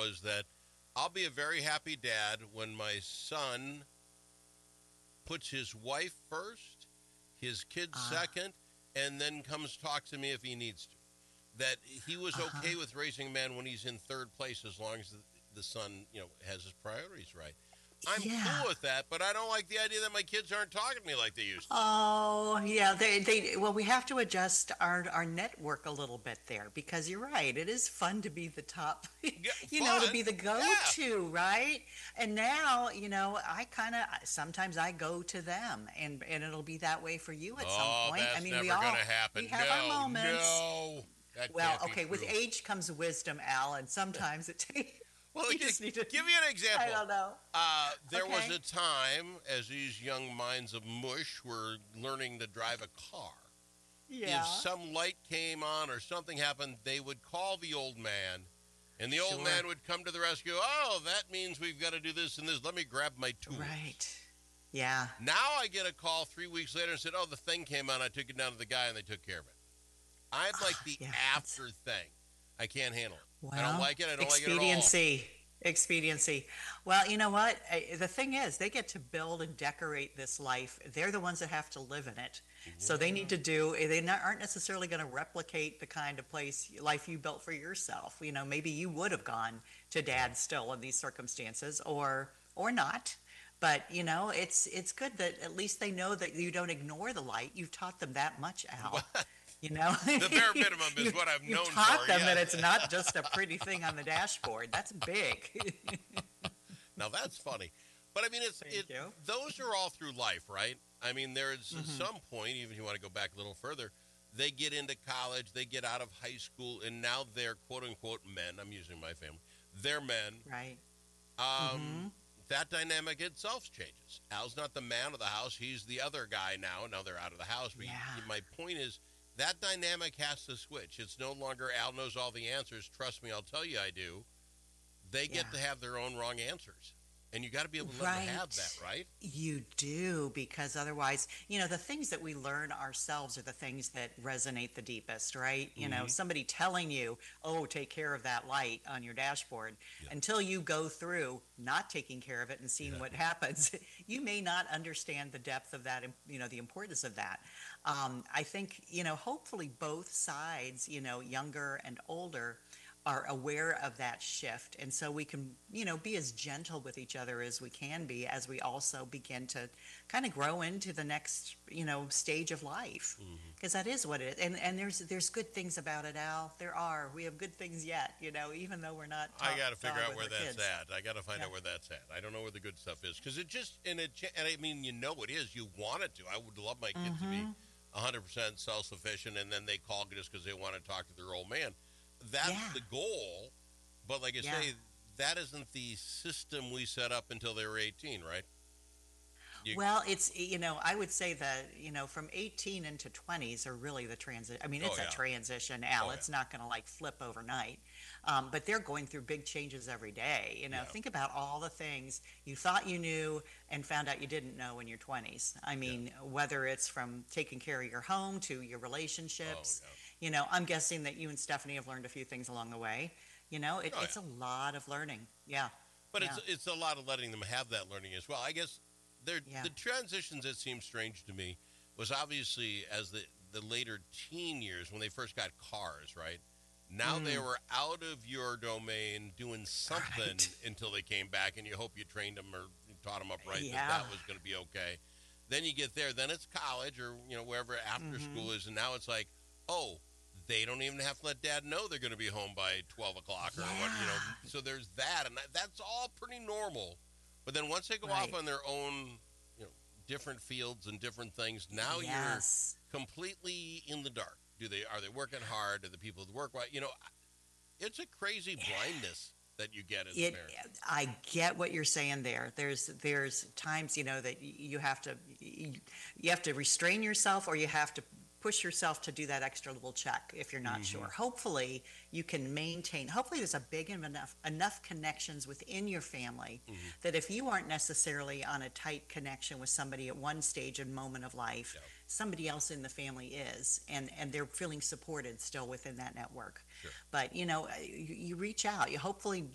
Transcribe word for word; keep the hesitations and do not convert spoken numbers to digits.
was that I'll be a very happy dad when my son puts his wife first, his kids Ah, second, and then comes talk to me if he needs to. That he was uh-huh. okay with raising a man when he's in third place as long as the, the son, you know, has his priorities right. I'm cool Yeah. with that, but I don't like the idea that my kids aren't talking to me like they used to. Oh, yeah, they they well, we have to adjust our our network a little bit there because you're right. It is fun to be the top, Yeah, you know, to fun. be the Yeah. go-to, right? And now, you know, I kind of sometimes I go to them and and it'll be that way for you at some Oh, point. I that's mean, we never going all to we happen. have our No, moments. no. That Well, can't be okay, with true. age comes wisdom, Al, and sometimes it takes Well, you gi- just need to give you an I example. don't know. Uh, there was Okay. a time as these young minds of mush were learning to drive a car. If Yeah, some light came on or something happened, they would call the old man, and the old sure. man would come to the rescue. Oh, that means we've got to do this and this. Let me grab my tools. Right. Yeah. Now I get a call three weeks later and said, oh, the thing came on. I took it down to the guy, and they took care of it. I'm like the Yeah, that's after thing. I can't handle it. I don't well, like it. I don't like it at all. expediency. Expediency. Well, you know what? I- The thing is, they get to build and decorate this life. They're the ones that have to live in it. So they need Well, to do, they not, aren't necessarily going to replicate the kind of place, life you built for yourself. You know, maybe you would have gone to dad still in these circumstances or, or not. But, you know, it's, it's good that at least they know that you don't ignore the light. You've taught them that much, well, Al. You know, the bare you, minimum is you, what I'm you've known taught for. them that Yeah. it's not just a pretty thing on the dashboard. That's big. Now that's funny, but I mean, it's it. Thank you. Those are all through life, right? I mean, there's at Hmm. some point, even if you want to go back a little further, they get into college, they get out of high school, and now they're quote unquote men. I'm using my family. They're men. Right. Hmm. Um, that dynamic itself changes. Al's not the man of the house; he's the other guy now. Now they're out of the house. But Yeah. my point is that dynamic has to switch. It's no longer Al knows all the answers. Trust me, I'll tell you, I do. They Yeah. get to have their own wrong answers, and you got to be able to let them have Right. that, right? You do, because otherwise, you know, the things that we learn ourselves are the things that resonate the deepest, right? You know, Mm-hmm. somebody telling you, oh, take care of that light on your dashboard, Yeah. until you go through not taking care of it and seeing Yeah. what happens, you may not understand the depth of that, you know, the importance of that. Um, I think, you know, hopefully both sides, you know, younger and older, are aware of that shift, and so we can, you know, be as gentle with each other as we can be as we also begin to kind of grow into the next, you know, stage of life, Mm-hmm. because that is what it is. and and there's there's good things about it, Al. There are. We have good things yet, you know, even though we're not I top got to figure dog out with where our that's kids. at. I got to find Yeah. out where that's at. I don't know where the good stuff is because it just and it cha- and I mean you know it is. You want it to. I would love my kids to be Mm-hmm. one hundred percent self sufficient, and then they call just because they want to talk to their old man. That's Yeah. the goal. But like I Yeah. say, that isn't the system we set up until they were eighteen, right? You, Well, it's, you know, I would say that, you know, from eighteen into twenties are really the transit. I mean, oh it's a yeah, transition, Al. oh yeah, It's not going to like flip overnight. Um, but they're going through big changes every day. You know, yeah, think about all the things you thought you knew and found out you didn't know in your twenties. I yeah. mean, whether it's from taking care of your home to your Oh relationships, yeah, you know, I'm guessing that you and Stephanie have learned a few things along the way. You know, it, oh it's yeah. a lot of learning. Yeah. But Yeah. it's it's a lot of letting them have that learning as well. I guess they're, Yeah. the transitions that seem strange to me was obviously as the the later teen years when they first got cars, right? Now they Mm, were out of your domain doing something right. until they came back, and you hope you trained them or taught them up right that Yeah. that was going to be okay. Then you get there, then it's college or you know wherever after Hmm. school is, and now it's like, oh, they don't even have to let dad know they're going to be home by twelve o'clock or what you know. Yeah. So there's that, and that, that's all pretty normal. But then once they go off Right. on their own, you know, different fields and different things, now you're Yes. completely in the dark. Do they are they working hard? Do the people that work right? You know, it's a crazy blindness that you get as a It, parent. I get what you're saying there. There's, there's times, you know, that y- you have to, you, you have to restrain yourself or you have to push yourself to do that extra little check if you're not Mm-hmm. sure. Hopefully you can maintain, hopefully there's a big enough, enough connections within your family Mm-hmm. that if you aren't necessarily on a tight connection with somebody at one stage and moment of life, Yeah, somebody else in the family is, and, and they're feeling supported still within that network. sure. But, you know, you, you reach out. You hopefully